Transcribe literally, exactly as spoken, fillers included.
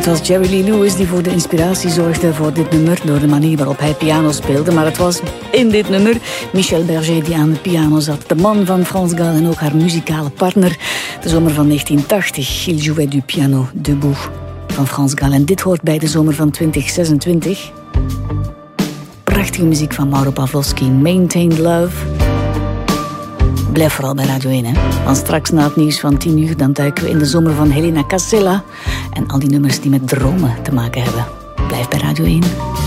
Het was Jerry Lee Lewis die voor de inspiratie zorgde voor dit nummer door de manier waarop hij piano speelde. Maar het was in dit nummer Michel Berger die aan de piano zat. De man van France Gall en ook haar muzikale partner. De zomer van negentien tachtig. Il jouait du piano debout van France Gall. En dit hoort bij de zomer van twintig zesentwintig. Prachtige muziek van Mauro Pavlovsky. Maintained Love. Blijf vooral bij Radio één, hè. Want straks na het nieuws van tien uur... dan duiken we in de zomer van Helena Casella. En al die nummers die met dromen te maken hebben. Blijf bij Radio één.